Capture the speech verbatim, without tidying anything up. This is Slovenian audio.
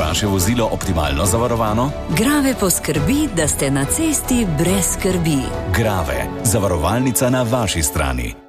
vaše vozilo optimalno zavarovano? Grave poskrbi, da ste na cesti brez skrbi. Grave, zavarovalnica na vaši strani.